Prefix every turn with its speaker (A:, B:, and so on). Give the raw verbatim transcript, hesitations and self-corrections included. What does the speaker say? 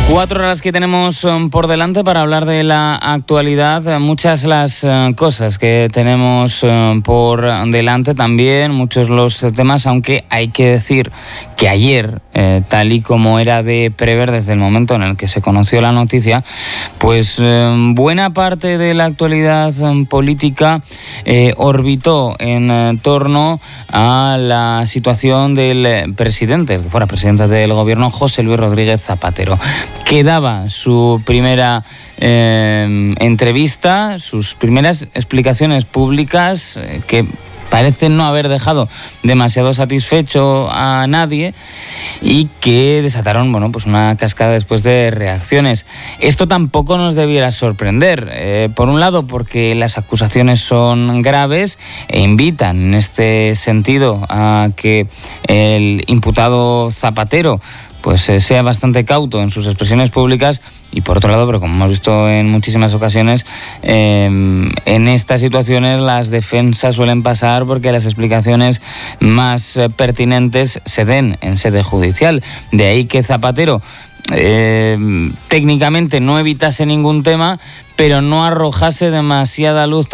A: Cuatro horas que tenemos por delante para hablar de la actualidad, muchas las cosas que tenemos por delante también, muchos los temas, aunque hay que decir que ayer, eh, tal y como era de prever desde el momento en el que se conoció la noticia, pues eh, buena parte de la actualidad política eh, orbitó en eh, torno a la situación del presidente, que fuera presidente del gobierno, José Luis Rodríguez Zapatero, que daba su primera eh, entrevista, sus primeras explicaciones públicas eh, que parecen no haber dejado demasiado satisfecho a nadie y que desataron, bueno, pues una cascada después de reacciones. Esto tampoco nos debiera sorprender, eh, por un lado porque las acusaciones son graves e invitan en este sentido a que el imputado Zapatero pues eh, sea bastante cauto en sus expresiones públicas, y por otro lado, pero como hemos visto en muchísimas ocasiones, eh, en estas situaciones las defensas suelen pasar porque las explicaciones más eh, pertinentes se den en sede judicial. De ahí que Zapatero eh, técnicamente no evitase ningún tema, pero no arrojase demasiada luz